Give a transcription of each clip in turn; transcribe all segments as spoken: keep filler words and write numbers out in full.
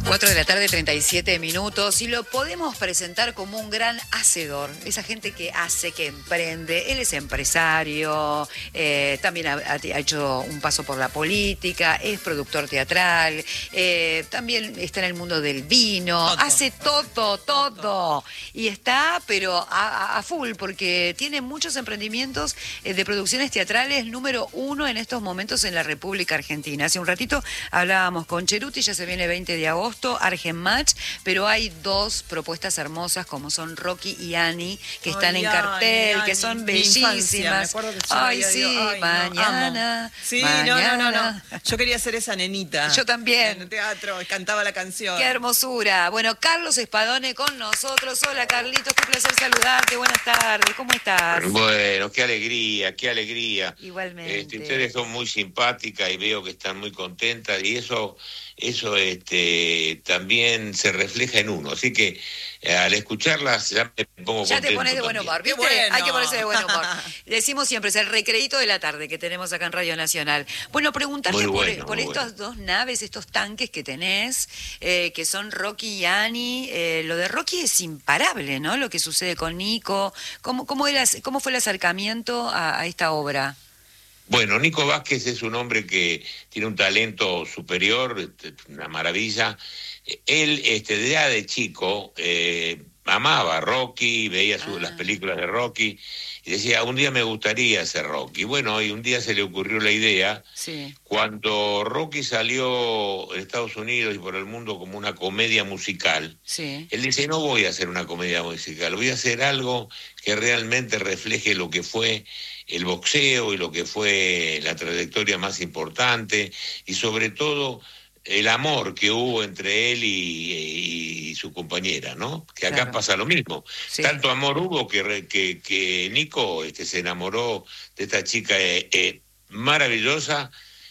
cuatro de la tarde, treinta y siete minutos, y lo podemos presentar como un gran hacedor. Esa gente que hace, que emprende. Él es empresario, eh, también ha, ha hecho un paso por la política, es productor teatral, eh, también está en el mundo del vino, todo. hace todo, todo, todo. Y está, pero a, a full, porque tiene muchos emprendimientos eh, de producciones teatrales, número uno en estos momentos en la República Argentina. Hace un ratito hablábamos con Cheruti, ya se viene veinte de agosto. Argenmatch, pero hay dos propuestas hermosas como son Rocky y Annie, que están ay, en cartel, ay, que son bellísimas. Ay, sí, ay, mañana. No, sí, mañana. no, no, no, no. Yo quería ser esa nenita. Yo también. En el teatro, cantaba la canción. Qué hermosura. Bueno, Carlos Espadone con nosotros. Hola, Carlitos, qué placer saludarte. Buenas tardes, ¿cómo estás? Bueno, qué alegría, qué alegría. Igualmente. Este, ustedes son muy simpáticas y veo que están muy contentas y eso, eso este, también se refleja en uno. Así que eh, al escucharlas ya me pongo ya contento. Ya te pones de buen humor, ¿viste? Bueno. Hay que ponerse de buen humor. Decimos siempre, es el recreíto de la tarde que tenemos acá en Radio Nacional. Bueno, preguntarte muy bueno, por, por muy estas bueno. dos naves, estos tanques que tenés, eh, que son Rocky y Annie. Eh, lo de Rocky es imparable, ¿no? Lo que sucede con Nico. ¿Cómo, cómo, era, cómo fue el acercamiento a, a esta obra? Bueno, Nico Vázquez es un hombre que tiene un talento superior, una maravilla. Él, este, ya de chico, eh, amaba a Rocky, veía su, ah. las películas de Rocky, y decía, un día me gustaría ser Rocky. Bueno, y un día se le ocurrió la idea, sí. cuando Rocky salió en Estados Unidos y por el mundo como una comedia musical, sí. él dice, no voy a hacer una comedia musical, voy a hacer algo que realmente refleje lo que fue el boxeo y lo que fue la trayectoria más importante y sobre todo el amor que hubo entre él y, y su compañera, ¿no? Que acá claro. pasa lo mismo. Sí. Tanto amor hubo que, que, que Nico este, se enamoró de esta chica eh, eh, maravillosa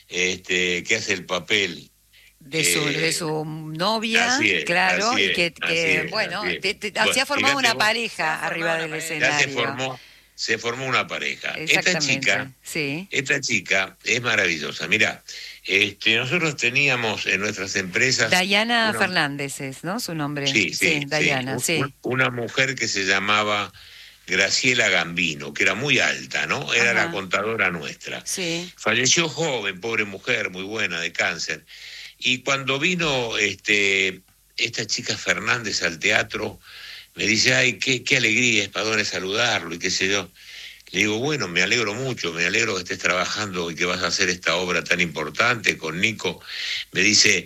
este, que hace el papel de su, eh, de su novia, es, claro, es, y que, que es, bueno, te, te, bueno, se ha formado una vos, pareja arriba del escenario. Ya se formó, se formó una pareja. Esta chica, sí. esta chica es maravillosa. Mirá, este, nosotros teníamos en nuestras empresas... Dayana una, Fernández es, ¿no? Su nombre. Sí, sí, sí Dayana, sí. sí. Una mujer que se llamaba Graciela Gambino, que era muy alta, ¿no? Era Ajá. la contadora nuestra. Sí. Falleció joven, pobre mujer, muy buena, de cáncer. Y cuando vino este, esta chica Fernández al teatro, me dice, ay, qué, qué alegría, Espadone, saludarlo y qué sé yo. Le digo, bueno, me alegro mucho, me alegro que estés trabajando y que vas a hacer esta obra tan importante con Nico. Me dice,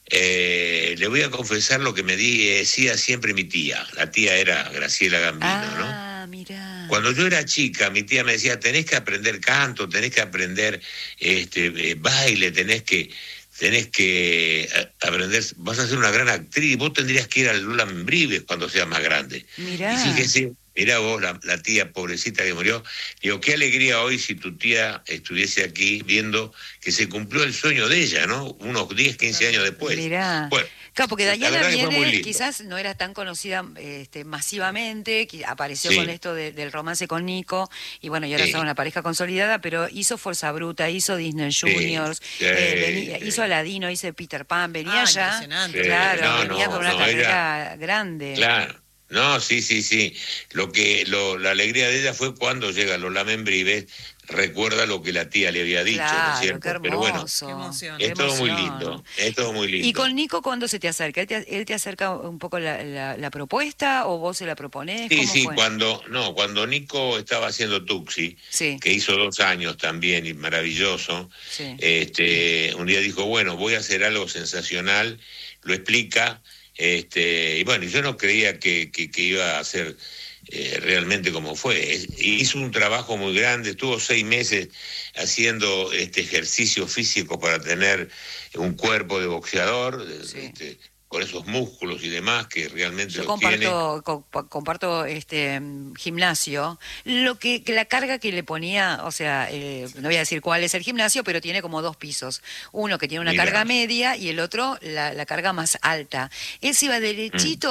eh, le voy a confesar lo que me decía siempre mi tía. La tía era Graciela Gambino, ah, ¿no? Ah, mirá. Cuando yo era chica, mi tía me decía, tenés que aprender canto, tenés que aprender este, eh, baile, tenés que... tenés que aprender, vas a ser una gran actriz, vos tendrías que ir al Lola Membrives cuando seas más grande. Mirá. Y fíjese, mirá vos, la, la tía pobrecita que murió, digo, qué alegría hoy si tu tía estuviese aquí viendo que se cumplió el sueño de ella, ¿no? Unos diez, quince años después. Mirá. Bueno, claro, porque Dayana viene, que quizás no era tan conocida este, masivamente, que apareció sí. con esto de, del romance con Nico, y bueno, y ahora sí. son una pareja consolidada, pero hizo Fuerza Bruta, hizo Disney Juniors, sí. eh, venía, sí. hizo Aladino, hizo Peter Pan, venía ah, ya, sí. claro, no, venía no, con una no, carrera era, grande. Claro. No, sí, sí, sí. Lo que, lo, la alegría de ella fue cuando llega Lola Membrives, recuerda lo que la tía le había dicho, claro, ¿no es cierto? Qué hermoso, pero bueno, qué emoción, es qué todo emoción. muy lindo, es todo muy lindo. ¿Y con Nico cuándo se te acerca? ¿Él te, él te acerca un poco la, la, la propuesta o vos se la proponés? Sí, ¿Cómo sí, fue? cuando, no, cuando Nico estaba haciendo Tuxi, sí. que hizo dos años también, y maravilloso, sí. este, un día dijo, bueno, voy a hacer algo sensacional, lo explica, este, y bueno, yo no creía que, que, que iba a ser eh, realmente como fue. Es, hizo un trabajo muy grande, estuvo seis meses haciendo este ejercicio físico para tener un cuerpo de boxeador, sí. este, con esos músculos y demás que realmente yo los comparto, tiene. Co comparto este gimnasio, lo que, que la carga que le ponía, o sea, eh, no voy a decir cuál es el gimnasio, pero tiene como dos pisos, uno que tiene una Mirá. carga media y el otro la, la carga más alta. Él se iba derechito